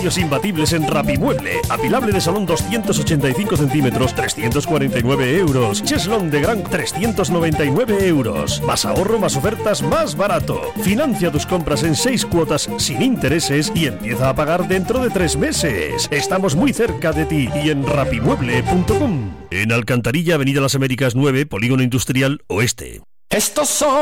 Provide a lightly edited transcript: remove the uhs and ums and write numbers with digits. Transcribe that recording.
Precios imbatibles en Rapimueble. Apilable de salón 285 centímetros, 349 euros. Cheslón de gran, 399 euros. Más ahorro, más ofertas, más barato. Financia tus compras en 6 cuotas sin intereses y empieza a pagar dentro de 3 meses. Estamos muy cerca de ti y en rapimueble.com. En Alcantarilla, Avenida Las Américas 9, Polígono Industrial Oeste. Estos son